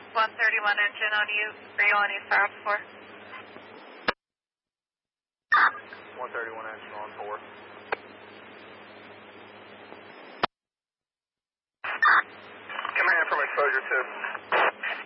131 engine on you. Are you on East Arab 4? 131 engine on 4. Command from exposure 2.